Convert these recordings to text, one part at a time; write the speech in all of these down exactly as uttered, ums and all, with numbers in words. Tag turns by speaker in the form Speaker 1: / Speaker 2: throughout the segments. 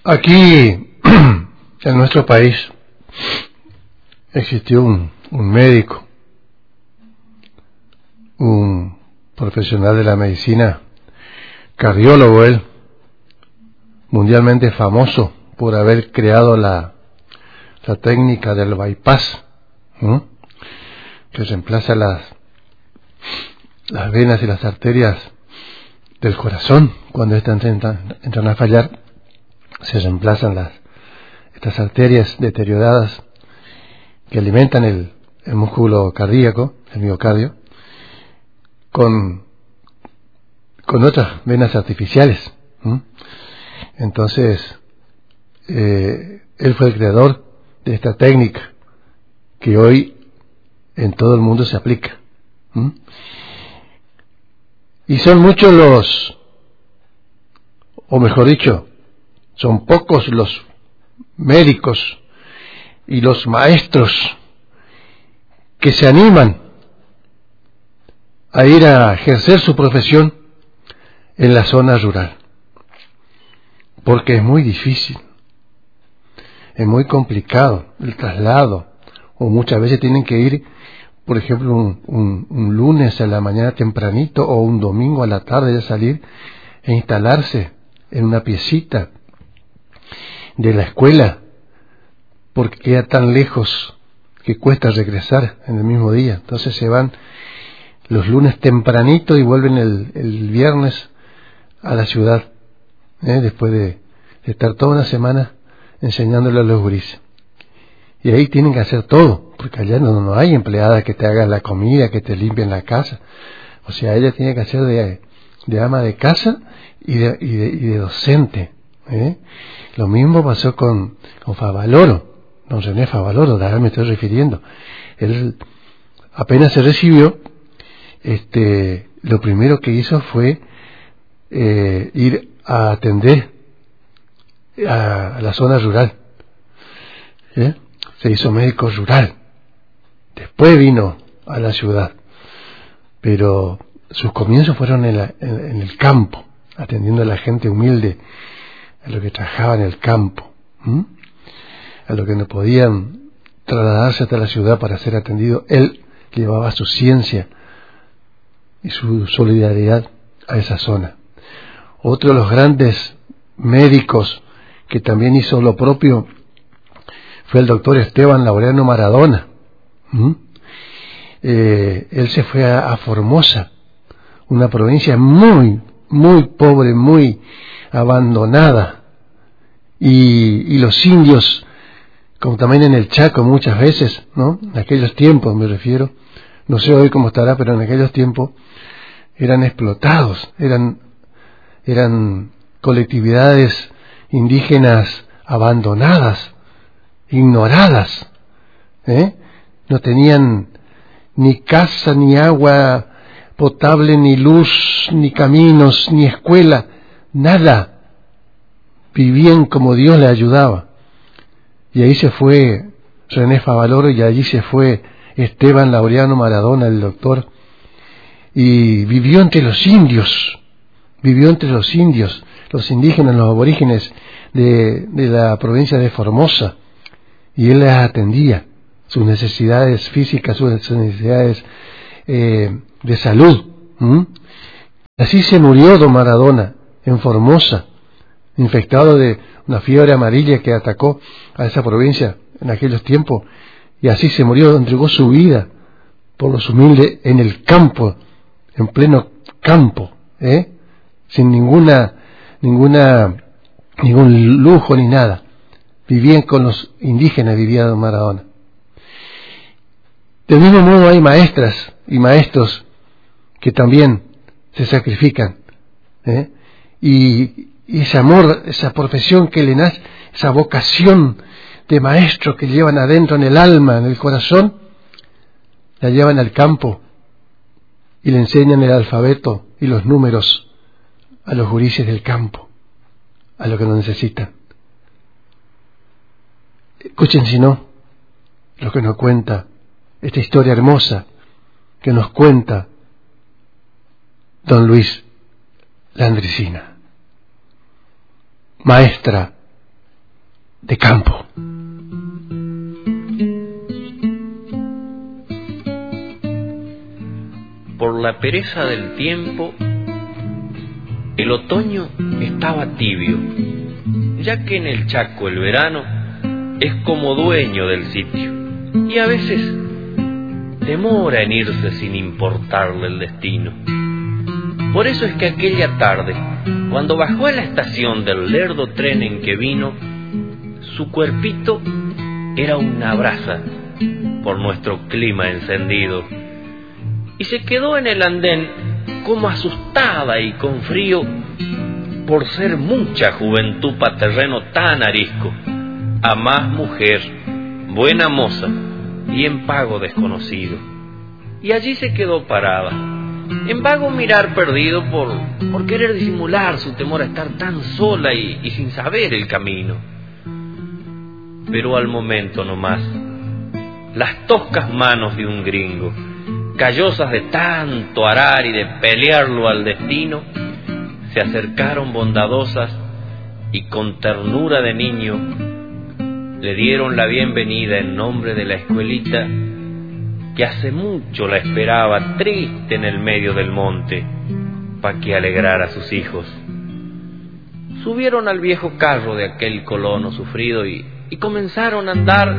Speaker 1: Aquí, en nuestro país, existió un, un médico, un profesional de la medicina, cardiólogo él, mundialmente famoso por haber creado la, la técnica del bypass, ¿sí? Que reemplaza las, las venas y las arterias del corazón. Cuando estas entran, entran a fallar, se reemplazan las, estas arterias deterioradas que alimentan el, el músculo cardíaco, el miocardio, con, con otras venas artificiales. ¿Mm? Entonces, eh, él fue el creador de esta técnica que hoy en todo el mundo se aplica. ¿Mm? Y son muchos los, o mejor dicho, son pocos los médicos y los maestros que se animan a ir a ejercer su profesión en la zona rural, porque es muy difícil, es muy complicado el traslado, o muchas veces tienen que ir, por ejemplo, un, un, un lunes a la mañana tempranito o un domingo a la tarde ya salir e instalarse en una piecita de la escuela, porque queda tan lejos que cuesta regresar en el mismo día. Entonces se van los lunes tempranito y vuelven el, el viernes a la ciudad, ¿eh? después de, de estar toda una semana enseñándole a los gurises. Y ahí tienen que hacer todo, porque allá no, no hay empleada que te haga la comida, que te limpien la casa. O sea, ella tiene que hacer de, de ama de casa y de, y de, y de docente. ¿eh? Lo mismo pasó con, con Favaloro, don René Favaloro, a él me estoy refiriendo. Él apenas se recibió, este, lo primero que hizo fue eh, ir a atender a, a la zona rural. ¿eh? Se hizo médico rural, después vino a la ciudad, pero sus comienzos fueron en, la, en, en el campo, atendiendo a la gente humilde, a los que trabajaban en el campo, ¿m? a los que no podían trasladarse hasta la ciudad para ser atendido. Él llevaba su ciencia y su solidaridad a esa zona. Otro de los grandes médicos que también hizo lo propio fue el doctor Esteban Laureano Maradona. ¿Mm? Eh, él se fue a, a Formosa, una provincia muy, muy pobre, muy abandonada, y, y los indios, como también en el Chaco muchas veces, ¿no? En aquellos tiempos me refiero, no sé hoy cómo estará, pero en aquellos tiempos eran explotados, eran, eran colectividades indígenas abandonadas, ignoradas, ¿eh? No tenían ni casa, ni agua potable, ni luz, ni caminos, ni escuela, nada. Vivían como Dios les ayudaba. Y ahí se fue René Favaloro y allí se fue Esteban Laureano Maradona, el doctor, y vivió entre los indios, vivió entre los indios, los indígenas, los aborígenes de, de la provincia de Formosa, y él les atendía sus necesidades físicas, sus necesidades eh, de salud. ¿Mm? Así se murió don Maradona en Formosa, infectado de una fiebre amarilla que atacó a esa provincia en aquellos tiempos, y así se murió, entregó su vida por los humildes en el campo, en pleno campo, ¿eh? sin ninguna, ninguna, ningún lujo ni nada. Vivían con los indígenas, vivía don Maradona. Del mismo modo hay maestras y maestros que también se sacrifican, ¿eh? y, y ese amor, esa profesión que le nace, esa vocación de maestro que llevan adentro en el alma, en el corazón, la llevan al campo y le enseñan el alfabeto y los números a los gurises del campo, a los que lo necesitan. Escuchen, si no, lo que nos cuenta esta historia hermosa que nos cuenta don Luis Landricina. Maestra de campo.
Speaker 2: Por la pereza del tiempo, el otoño estaba tibio, ya que en el Chaco el verano es como dueño del sitio y a veces demora en irse sin importarle el destino. Por eso es que aquella tarde, cuando bajó a la estación del lerdo tren en que vino, su cuerpito era una brasa por nuestro clima encendido, y se quedó en el andén como asustada y con frío por ser mucha juventud pa' terreno tan arisco, a más mujer, buena moza y en pago desconocido. Y allí se quedó parada, en vago mirar perdido por, por querer disimular su temor a estar tan sola y, y sin saber el camino. Pero al momento nomás, las toscas manos de un gringo, callosas de tanto arar y de pelearlo al destino, se acercaron bondadosas y con ternura de niño le dieron la bienvenida en nombre de la escuelita que hace mucho la esperaba triste en el medio del monte pa' que alegrara a sus hijos. Subieron al viejo carro de aquel colono sufrido y, y comenzaron a andar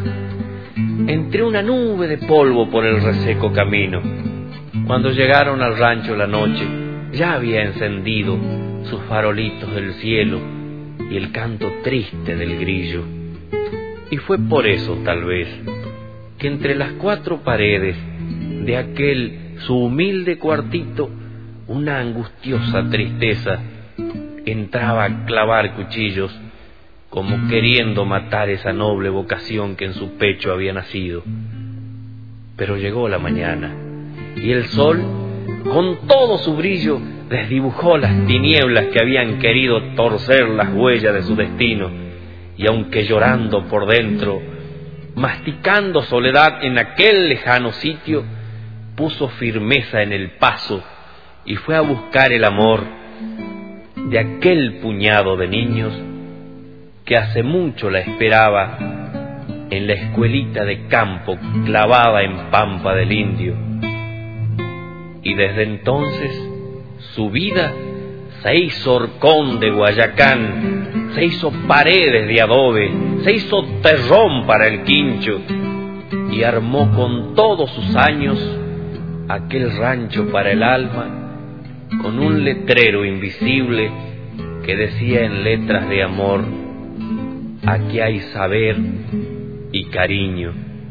Speaker 2: entre una nube de polvo por el reseco camino. Cuando llegaron al rancho la noche, ya había encendido sus farolitos del cielo y el canto triste del grillo. Y fue por eso, tal vez, que entre las cuatro paredes de aquel su humilde cuartito, una angustiosa tristeza entraba a clavar cuchillos, como queriendo matar esa noble vocación que en su pecho había nacido. Pero llegó la mañana, y el sol, con todo su brillo, desdibujó las tinieblas que habían querido torcer las huellas de su destino, y aunque llorando por dentro, masticando soledad en aquel lejano sitio, puso firmeza en el paso y fue a buscar el amor de aquel puñado de niños que hace mucho la esperaba en la escuelita de campo clavada en Pampa del Indio. Y desde entonces su vida se hizo horcón de Guayacán, se hizo paredes de adobe, se hizo terrón para el quincho y armó con todos sus años aquel rancho para el alma con un letrero invisible que decía en letras de amor: aquí hay saber y cariño.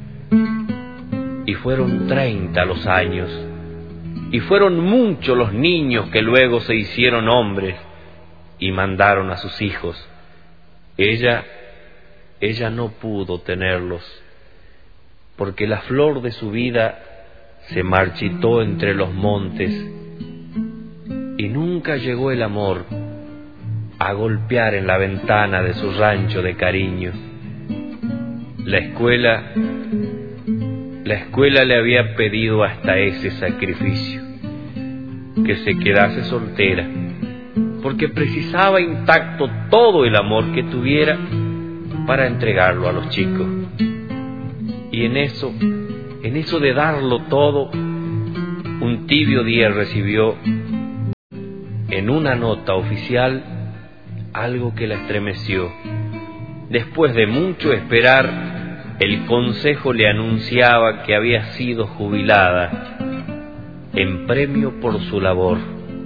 Speaker 2: Y fueron treinta los años, y fueron muchos los niños que luego se hicieron hombres y mandaron a sus hijos. Ella, ella no pudo tenerlos, porque la flor de su vida se marchitó entre los montes, y nunca llegó el amor a golpear en la ventana de su rancho de cariño. La escuela, la escuela le había pedido hasta ese sacrificio, que se quedase soltera, porque precisaba intacto todo el amor que tuviera para entregarlo a los chicos. Y en eso, en eso de darlo todo, un tibio día recibió en una nota oficial algo que la estremeció. Después de mucho esperar, el consejo le anunciaba que había sido jubilada en premio por su labor.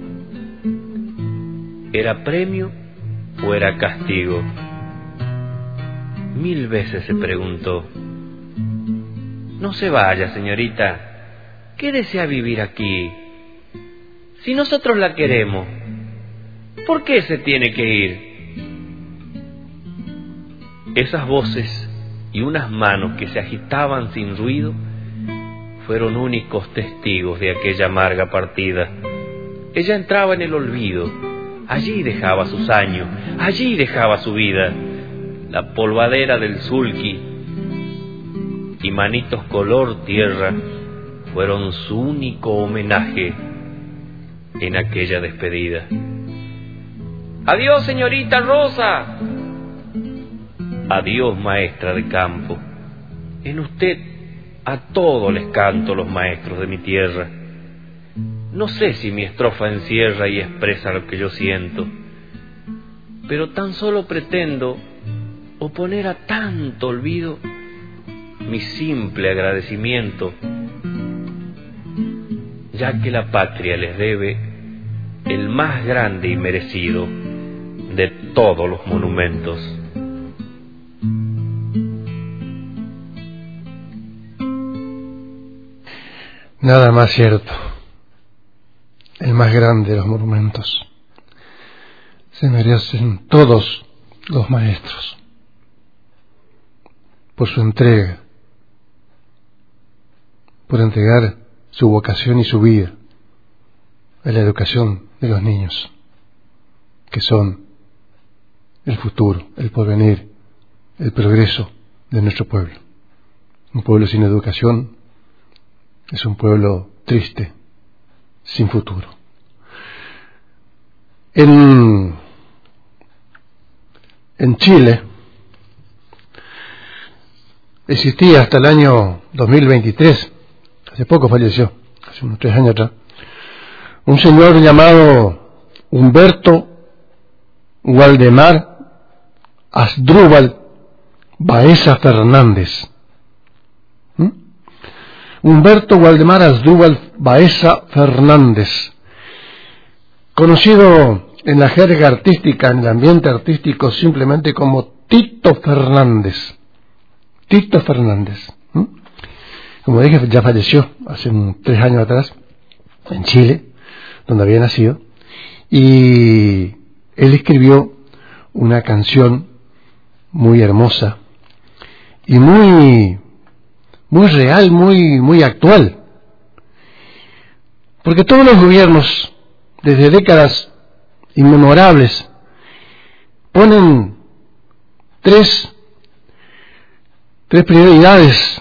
Speaker 2: ¿Era premio o era castigo? Mil veces se preguntó. No se vaya, señorita, quédese a vivir aquí. Si nosotros la queremos, ¿por qué se tiene que ir? Esas voces y unas manos que se agitaban sin ruido fueron únicos testigos de aquella amarga partida. Ella entraba en el olvido, allí dejaba sus años, allí dejaba su vida. La polvadera del sulky y manitos color tierra fueron su único homenaje en aquella despedida. ¡Adiós, señorita Rosa! adiós maestra de campo. En usted a todos les canto los maestros de mi tierra. No sé si mi estrofa encierra y expresa lo que yo siento, pero tan solo pretendo oponer a tanto olvido mi simple agradecimiento, ya que la patria les debe el más grande y merecido de todos los monumentos.
Speaker 1: Nada más cierto. El más grande de los monumentos. Se merecen todos los maestros por su entrega, por entregar su vocación y su vida a la educación de los niños, que son el futuro, el porvenir, el progreso de nuestro pueblo. Un pueblo sin educación es un pueblo triste, sin futuro. En, en Chile existía hasta el año dos mil veintitrés, hace poco falleció, hace unos tres años atrás, un señor llamado Humberto Waldemar Asdrúbal Baeza Fernández. ¿Mm? Humberto Waldemar Asdrúbal Baeza Fernández, conocido en la jerga artística, en el ambiente artístico, simplemente como Tito Fernández. Tito Fernández. ¿Mm? Como dije, ya falleció hace un, tres años atrás, en Chile, donde había nacido, y él escribió una canción muy hermosa y muy muy real, muy muy actual, porque todos los gobiernos desde décadas inmemorables ponen tres tres prioridades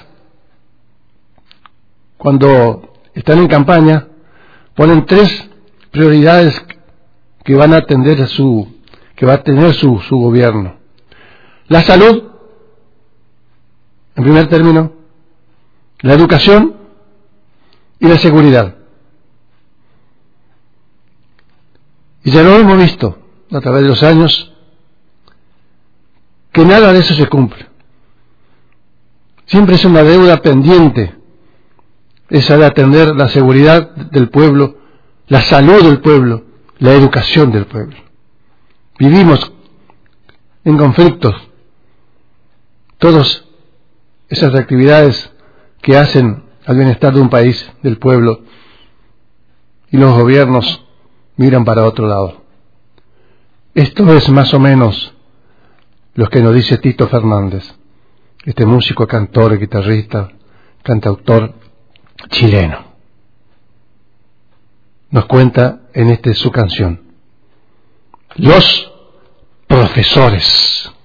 Speaker 1: cuando están en campaña, ponen tres prioridades que van a atender a su que va a tener su, su gobierno. La salud, en primer término, la educación y la seguridad. Y ya lo hemos visto a través de los años que nada de eso se cumple. Siempre es una deuda pendiente esa de atender la seguridad del pueblo, la salud del pueblo, la educación del pueblo. Vivimos en conflictos. Todas esas actividades que hacen al bienestar de un país, del pueblo, y los gobiernos miran para otro lado. Esto es más o menos lo que nos dice Tito Fernández, este músico, cantor, guitarrista, cantautor chileno. Nos cuenta en esta su canción. Los profesores.